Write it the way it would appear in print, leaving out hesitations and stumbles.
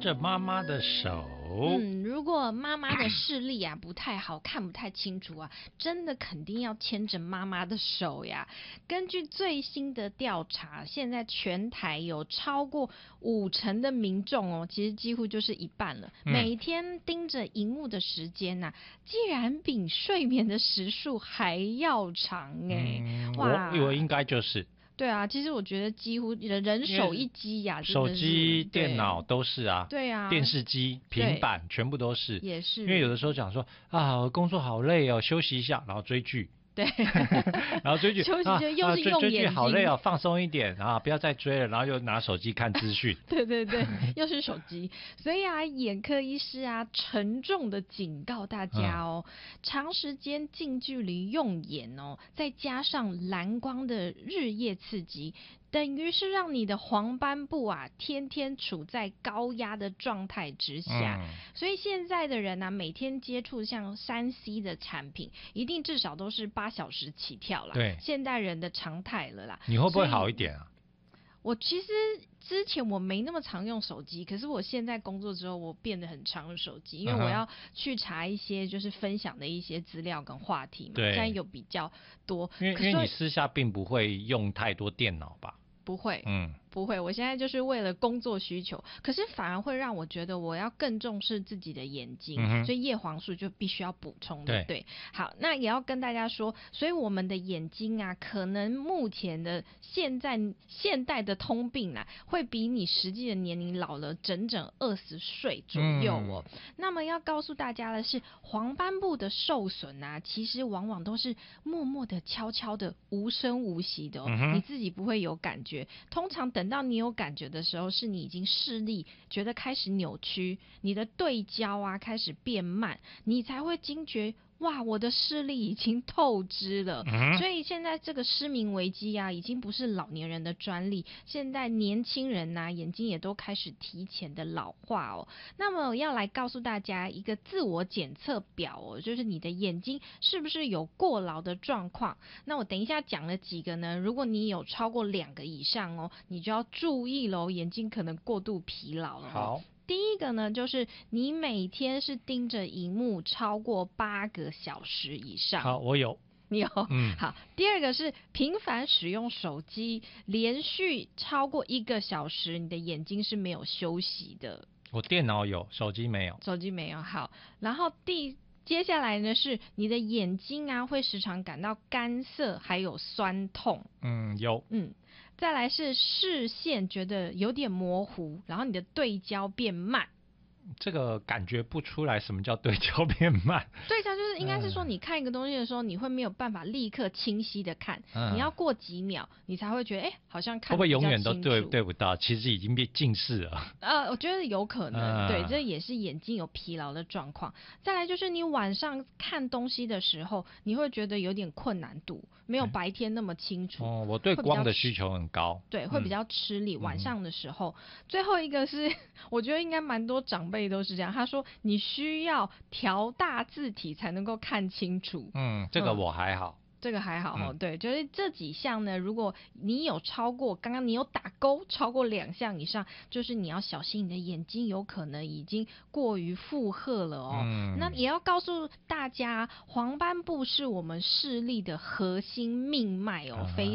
着妈妈的手。 如果妈妈的视力啊不太好，看不太清楚啊，真的肯定要牵着妈妈的手呀。根据最新的调查，现在全台有超过50%的民众哦，其实几乎就是一半了，每天盯着荧幕的时间啊，竟然比睡眠的时数还要长我应该就是。 对啊，其实我觉得几乎人手一机呀， 手机、电脑都是啊， 对啊， 电视机、平板全部都是， 也是。 因为有的时候讲说啊，工作好累哦，休息一下，然后追剧。 对， 然后追剧休息又是用眼睛， 追剧好累哦，放松一点啊，不要再追了，然后又拿手机看资讯。 对对对，又是手机，所以啊，眼科医师啊，沉重的警告大家哦，长时间近距离用眼哦，再加上蓝光的日夜刺激。等于是让你的黄斑部啊，天天处在高压的状态之下，所以现在的人啊，每天接触像3C 的产品，一定至少都是8小时起跳啦。 对， 现代人的常态了啦。 你会不会好一点啊？ 我其实之前我没那么常用手机，可是我现在工作之后，我变得很常用手机，因为我要去查一些就是分享的一些资料跟话题嘛，现在有比较多。 因为你私下并不会用太多电脑吧？ 不会，不会，我现在就是为了工作需求，可是反而会让我觉得我要更重视自己的眼睛，所以叶黄素就必须要补充的。对，好，那也要跟大家说，所以我们的眼睛啊，可能目前的现代的通病啊，会比你实际的年龄老了整整20岁左右哦。那么要告诉大家的是，黄斑部的受损啊，其实往往都是默默的、悄悄的、无声无息的你自己不会有感觉。通常等到你有感觉的时候，是你已经视力觉得开始扭曲，你的对焦啊开始变慢，你才会惊觉哇，我的视力已经透支了。所以现在这个失明危机啊，已经不是老年人的专利，现在年轻人啊，眼睛也都开始提前的老化哦。那么我要来告诉大家一个自我检测表哦，就是你的眼睛是不是有过劳的状况。那我等一下讲了几个呢，如果你有超过2个以上哦，你就要注意咯，眼睛可能过度疲劳了。 好。 第一个呢，就是你每天是盯着荧幕超过8个小时以上。 好，我有。 你有？好。第二个是频繁使用手机，连续超过1个小时，你的眼睛是没有休息的。 我电脑有，手机没有。 手机没有。好，然后接下来呢是你的眼睛啊会时常感到干涩还有酸痛。 有。 再来是视线觉得有点模糊，然后你的对焦变慢。 这个感觉不出来什么叫对焦变慢。 对焦就是应该是说你看一个东西的时候，你会没有办法立刻清晰的看，你要过几秒你才会觉得好像看得比较清楚。会不会永远都对不到，其实已经变近视了。 我觉得有可能，对，这也是眼睛有疲劳的状况。再来就是你晚上看东西的时候，你会觉得有点困难度，没有白天那么清楚。 我对光的需求很高。 对，会比较吃力，晚上的时候。最后一个是我觉得应该蛮多长辈都是这样，他说你需要调大字体才能够看清楚。 这个我还好。 这个还好对，就是这几项呢，如果你有超过，刚刚你有打勾超过2项以上，就是你要小心你的眼睛有可能已经过于负荷了那也要告诉大家，黄斑部是我们视力的核心命脉非